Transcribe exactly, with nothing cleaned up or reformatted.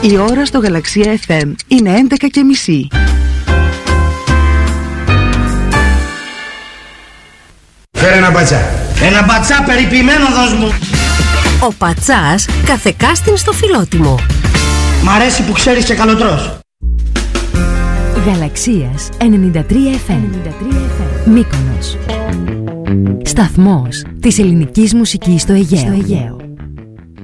Η ώρα στο Γαλαξία εφ εμ είναι έντεκα και μισή. Φέρε ένα πατσά. Ένα πατσά περιποιημένο δώσ' μου. Ο πατσάς καθεκάστην στο φιλότιμο. Μ' αρέσει που ξέρεις και καλοτρός. Γαλαξίας ενενήντα τρία εφ εμ. Μύκονος. Σταθμός της ελληνικής μουσικής στο Αιγαίο.